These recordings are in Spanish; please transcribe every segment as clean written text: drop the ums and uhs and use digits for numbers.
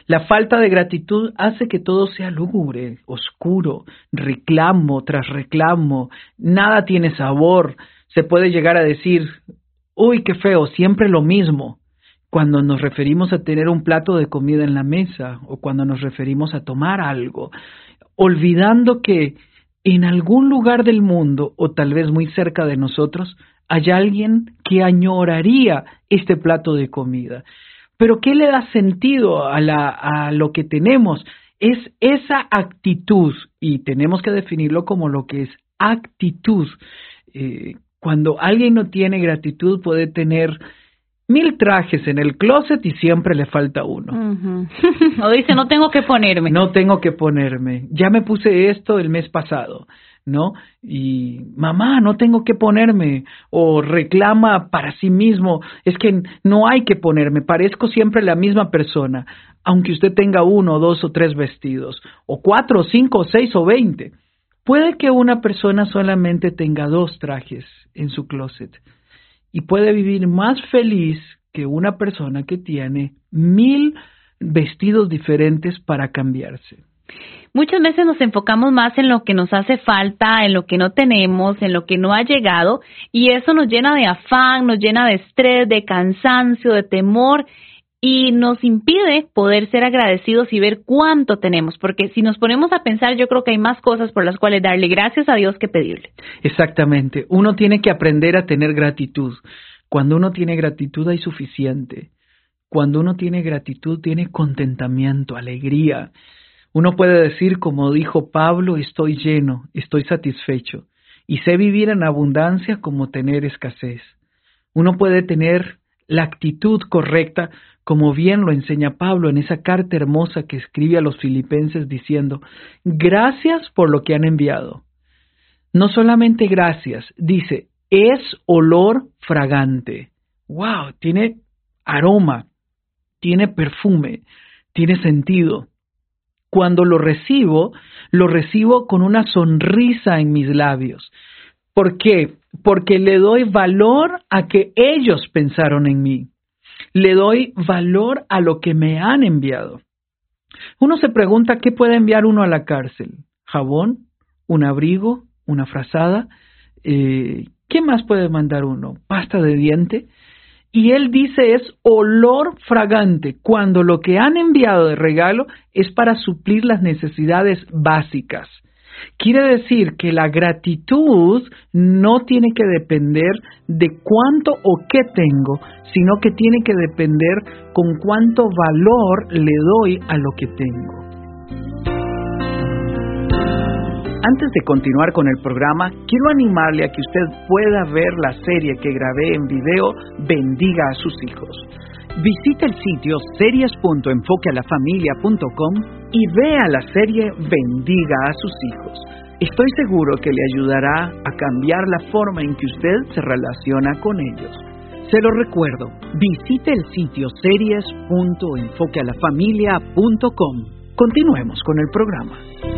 La falta de gratitud hace que todo sea lúgubre, oscuro, reclamo tras reclamo, nada tiene sabor. Se puede llegar a decir, uy, qué feo, siempre lo mismo, cuando nos referimos a tener un plato de comida en la mesa o cuando nos referimos a tomar algo, olvidando que en algún lugar del mundo o tal vez muy cerca de nosotros hay alguien que añoraría este plato de comida. Pero ¿qué le da sentido a lo que tenemos? Es esa actitud, y tenemos que definirlo como lo que es actitud. Cuando alguien no tiene gratitud puede tener 1000 trajes en el closet y siempre le falta uno. Uh-huh. O dice, no tengo que ponerme. No tengo que ponerme. Ya me puse esto el mes pasado, ¿no? Y mamá, no tengo que ponerme. O reclama para sí mismo, es que no hay que ponerme, parezco siempre la misma persona, aunque usted tenga 1, 2 o 3 vestidos, o 4, 5, 6 o 20. Puede que una persona solamente tenga 2 trajes en su closet y puede vivir más feliz que una persona que tiene 1000 vestidos diferentes para cambiarse. Muchas veces nos enfocamos más en lo que nos hace falta, en lo que no tenemos, en lo que no ha llegado, y eso nos llena de afán, nos llena de estrés, de cansancio, de temor, y nos impide poder ser agradecidos y ver cuánto tenemos, porque si nos ponemos a pensar, yo creo que hay más cosas por las cuales darle gracias a Dios que pedirle. Exactamente. Uno tiene que aprender a tener gratitud. Cuando uno tiene gratitud hay suficiente. Cuando uno tiene gratitud tiene contentamiento, alegría. Uno puede decir, como dijo Pablo, estoy lleno, estoy satisfecho, y sé vivir en abundancia como tener escasez. Uno puede tener la actitud correcta, como bien lo enseña Pablo en esa carta hermosa que escribe a los filipenses diciendo, gracias por lo que han enviado. No solamente gracias, dice, es olor fragante. ¡Wow! Tiene aroma, tiene perfume, tiene sentido. Cuando lo recibo con una sonrisa en mis labios. ¿Por qué? Porque le doy valor a que ellos pensaron en mí. Le doy valor a lo que me han enviado. Uno se pregunta, ¿qué puede enviar uno a la cárcel? ¿Jabón? ¿Un abrigo? ¿Una frazada? ¿Qué más puede mandar uno? ¿Pasta de diente? Y él dice es olor fragante, cuando lo que han enviado de regalo es para suplir las necesidades básicas. Quiere decir que la gratitud no tiene que depender de cuánto o qué tengo, sino que tiene que depender con cuánto valor le doy a lo que tengo. Antes de continuar con el programa, quiero animarle a que usted pueda ver la serie que grabé en video, Bendiga a sus hijos. Visite el sitio series.enfoquealafamilia.com y vea la serie Bendiga a sus hijos. Estoy seguro que le ayudará a cambiar la forma en que usted se relaciona con ellos. Se lo recuerdo, visite el sitio series.enfoquealafamilia.com. Continuemos con el programa.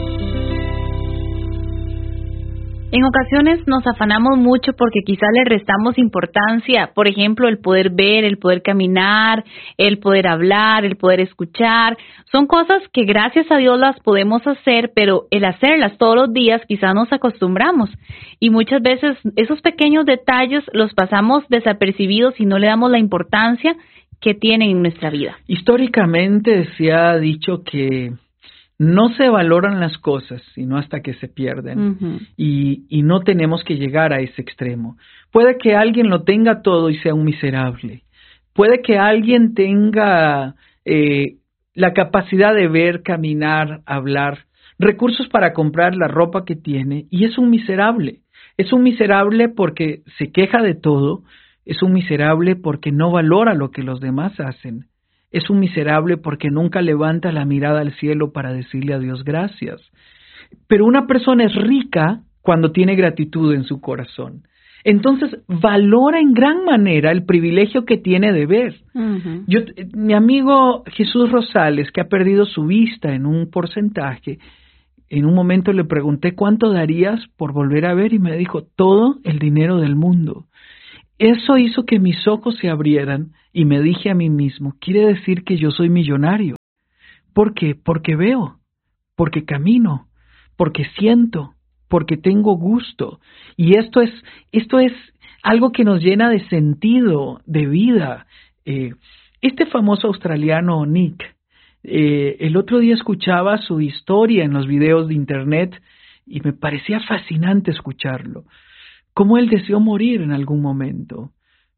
En ocasiones nos afanamos mucho porque quizás le restamos importancia, por ejemplo, el poder ver, el poder caminar, el poder hablar, el poder escuchar. Son cosas que gracias a Dios las podemos hacer, pero el hacerlas todos los días quizás nos acostumbramos. Y muchas veces esos pequeños detalles los pasamos desapercibidos y no le damos la importancia que tienen en nuestra vida. Históricamente se ha dicho que no se valoran las cosas, sino hasta que se pierden. Uh-huh. Y no tenemos que llegar a ese extremo. Puede que alguien lo tenga todo y sea un miserable. Puede que alguien tenga la capacidad de ver, caminar, hablar, recursos para comprar la ropa que tiene y es un miserable. Es un miserable porque se queja de todo. Es un miserable porque no valora lo que los demás hacen. Es un miserable porque nunca levanta la mirada al cielo para decirle a Dios gracias. Pero una persona es rica cuando tiene gratitud en su corazón. Entonces valora en gran manera el privilegio que tiene de ver. Uh-huh. Mi amigo Jesús Rosales, que ha perdido su vista en un porcentaje, en un momento le pregunté ¿cuánto darías por volver a ver? Y me dijo todo el dinero del mundo. Eso hizo que mis ojos se abrieran y me dije a mí mismo, quiere decir que yo soy millonario, ¿Por qué? Porque veo, porque camino, porque siento, porque tengo gusto. Y esto es algo que nos llena de sentido, de vida. Este famoso australiano Nick, el otro día escuchaba su historia en los videos de internet y me parecía fascinante escucharlo. Cómo él deseó morir en algún momento.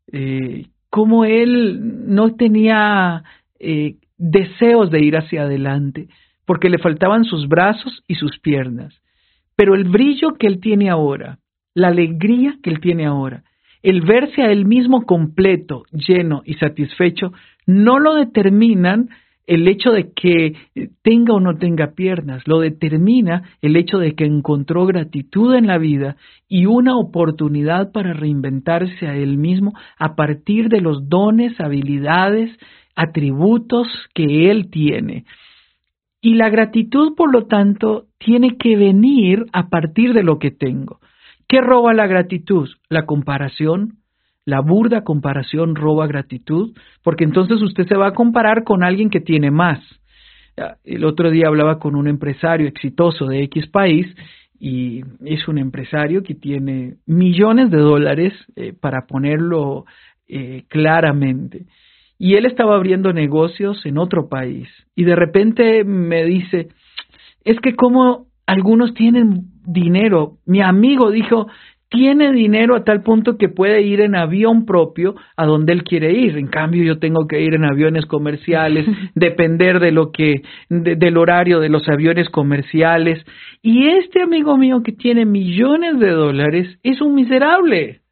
Cómo él no tenía deseos de ir hacia adelante, porque le faltaban sus brazos y sus piernas. Pero el brillo que él tiene ahora, la alegría que él tiene ahora, el verse a él mismo completo, lleno y satisfecho, no lo determinan el hecho de que tenga o no tenga piernas, lo determina el hecho de que encontró gratitud en la vida y una oportunidad para reinventarse a él mismo a partir de los dones, habilidades, atributos que él tiene. Y la gratitud, por lo tanto, tiene que venir a partir de lo que tengo. ¿Qué roba la gratitud? La comparación. La burda comparación roba gratitud, porque entonces usted se va a comparar con alguien que tiene más. El otro día hablaba con un empresario exitoso de X país y es un empresario que tiene millones de dólares, para ponerlo claramente. Y él estaba abriendo negocios en otro país y de repente me dice, es que como algunos tienen dinero. Mi amigo dijo, tiene dinero a tal punto que puede ir en avión propio a donde él quiere ir. En cambio, yo tengo que ir en aviones comerciales, depender de del horario de los aviones comerciales. Y este amigo mío que tiene millones de dólares es un miserable.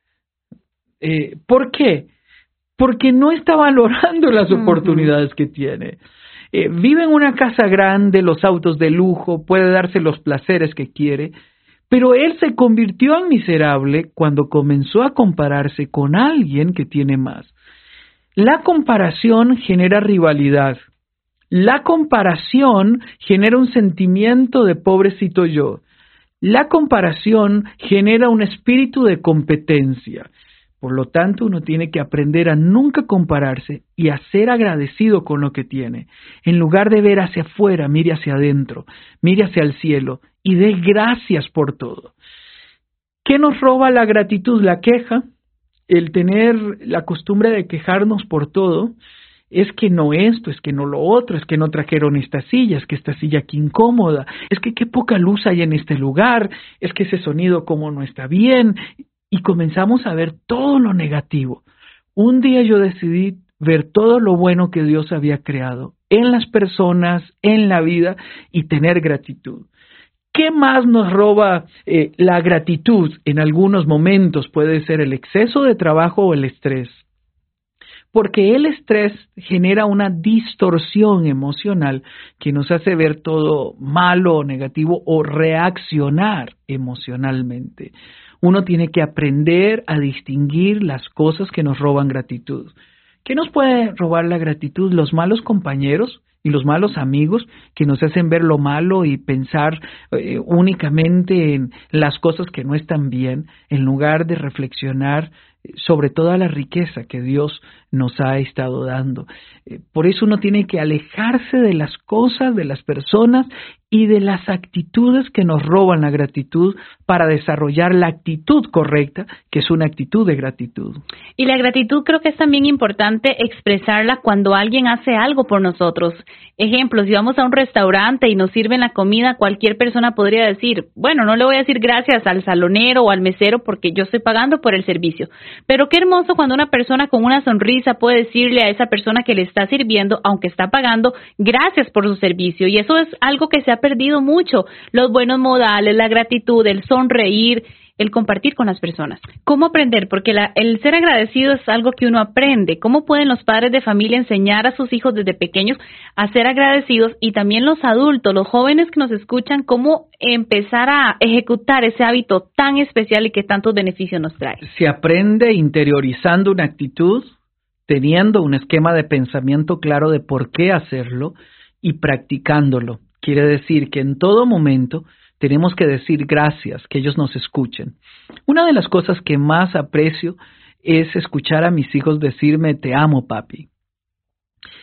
¿Por qué? Porque no está valorando las oportunidades que tiene. Vive en una casa grande, los autos de lujo, puede darse los placeres que quiere, pero él se convirtió en miserable cuando comenzó a compararse con alguien que tiene más. La comparación genera rivalidad. La comparación genera un sentimiento de pobrecito yo. La comparación genera un espíritu de competencia. Por lo tanto, uno tiene que aprender a nunca compararse y a ser agradecido con lo que tiene. En lugar de ver hacia afuera, mire hacia adentro, mire hacia el cielo y dé gracias por todo. ¿Qué nos roba la gratitud? La queja, el tener la costumbre de quejarnos por todo. Es que no esto, es que no lo otro, es que no trajeron esta silla, es que esta silla qué incómoda, es que qué poca luz hay en este lugar, es que ese sonido como no está bien. Y comenzamos a ver todo lo negativo. Un día yo decidí ver todo lo bueno que Dios había creado en las personas, en la vida y tener gratitud. ¿Qué más nos roba la gratitud? En algunos momentos puede ser el exceso de trabajo o el estrés. Porque el estrés genera una distorsión emocional que nos hace ver todo malo o negativo o reaccionar emocionalmente. Uno tiene que aprender a distinguir las cosas que nos roban gratitud. ¿Qué nos puede robar la gratitud? Los malos compañeros y los malos amigos que nos hacen ver lo malo y pensar únicamente en las cosas que no están bien, en lugar de reflexionar sobre toda la riqueza que Dios nos ha estado dando. Por eso uno tiene que alejarse de las cosas, de las personas y de las actitudes que nos roban la gratitud para desarrollar la actitud correcta, que es una actitud de gratitud. Y la gratitud creo que es también importante expresarla cuando alguien hace algo por nosotros. Ejemplo, si vamos a un restaurante y nos sirven la comida, cualquier persona podría decir, bueno, no le voy a decir gracias al salonero o al mesero porque yo estoy pagando por el servicio. Pero qué hermoso cuando una persona con una sonrisa puede decirle a esa persona que le está sirviendo, aunque está pagando, gracias por su servicio. Y eso es algo que se ha perdido mucho. Los buenos modales, la gratitud, el sonreír, el compartir con las personas. ¿Cómo aprender? Porque el ser agradecido es algo que uno aprende. ¿Cómo pueden los padres de familia enseñar a sus hijos desde pequeños a ser agradecidos? Y también los adultos, los jóvenes que nos escuchan, ¿cómo empezar a ejecutar ese hábito tan especial y que tantos beneficios nos trae? Se aprende interiorizando una actitud, teniendo un esquema de pensamiento claro de por qué hacerlo y practicándolo. Quiere decir que en todo momento tenemos que decir gracias, que ellos nos escuchen. Una de las cosas que más aprecio es escuchar a mis hijos decirme, te amo, papi.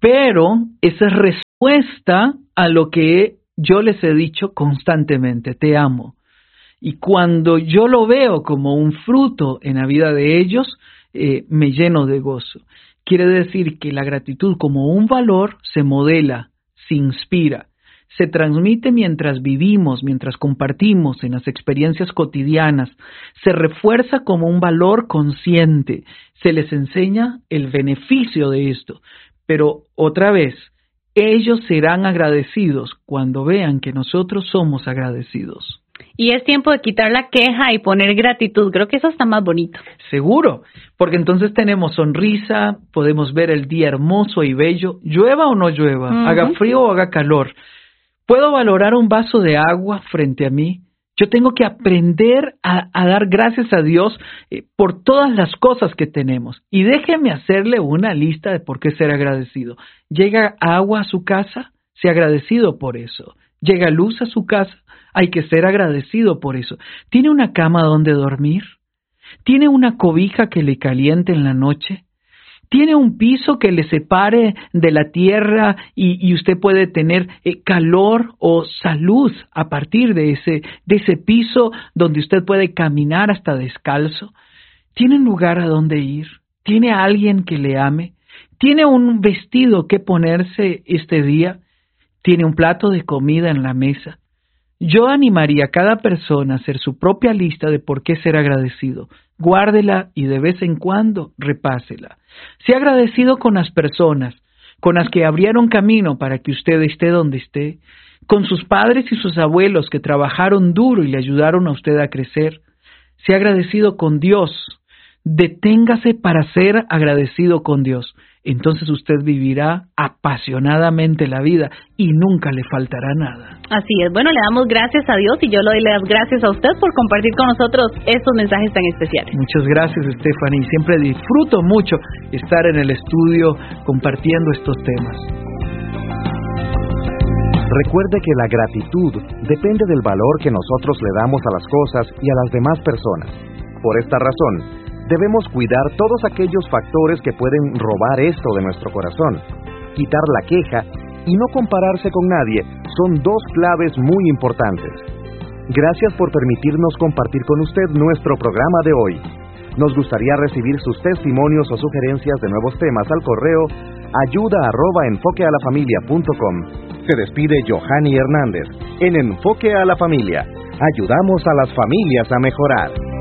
pero esa es respuesta a lo que yo les he dicho constantemente, te amo. Y cuando yo lo veo como un fruto en la vida de ellos, me lleno de gozo. Quiere decir que la gratitud como un valor se modela, se inspira, se transmite mientras vivimos, mientras compartimos en las experiencias cotidianas, se refuerza como un valor consciente, se les enseña el beneficio de esto. Pero otra vez, ellos serán agradecidos cuando vean que nosotros somos agradecidos. Y es tiempo de quitar la queja y poner gratitud. Creo que eso está más bonito. Seguro, porque entonces tenemos sonrisa, podemos ver el día hermoso y bello, llueva o no llueva, haga frío o haga calor. Puedo valorar un vaso de agua frente a mí. Yo tengo que aprender a dar gracias a Dios por todas las cosas que tenemos. Y déjeme hacerle una lista de por qué ser agradecido. ¿Llega agua a su casa? Sea agradecido por eso. ¿Llega luz a su casa? Hay que ser agradecido por eso. ¿Tiene una cama donde dormir? ¿Tiene una cobija que le caliente en la noche? ¿Tiene un piso que le separe de la tierra y usted puede tener calor o salud a partir de ese piso donde usted puede caminar hasta descalzo? ¿Tiene un lugar a donde ir? ¿Tiene a alguien que le ame? ¿Tiene un vestido que ponerse este día? ¿Tiene un plato de comida en la mesa? Yo animaría a cada persona a hacer su propia lista de por qué ser agradecido. Guárdela y de vez en cuando repásela. Sea agradecido con las personas, con las que abrieron camino para que usted esté donde esté, con sus padres y sus abuelos que trabajaron duro y le ayudaron a usted a crecer. Sea agradecido con Dios. Deténgase para ser agradecido con Dios. Entonces usted vivirá apasionadamente la vida y nunca le faltará nada. Así es. Bueno, le damos gracias a Dios y yo le doy las gracias a usted por compartir con nosotros estos mensajes tan especiales. Muchas gracias, Stephanie. Siempre disfruto mucho estar en el estudio compartiendo estos temas. Recuerde que la gratitud depende del valor que nosotros le damos a las cosas y a las demás personas. Por esta razón, debemos cuidar todos aquellos factores que pueden robar esto de nuestro corazón. Quitar la queja y no compararse con nadie son dos claves muy importantes. Gracias por permitirnos compartir con usted nuestro programa de hoy. Nos gustaría recibir sus testimonios o sugerencias de nuevos temas al correo ayuda@enfoquealafamilia.com. Se despide Johanny Hernández. En Enfoque a la Familia, ayudamos a las familias a mejorar.